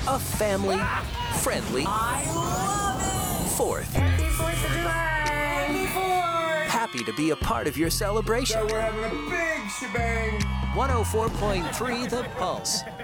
a family-friendly I love it! 4th. Happy 4th of July! Happy to be a part of your celebration. So we're having a big shebang. 104.3 The Pulse.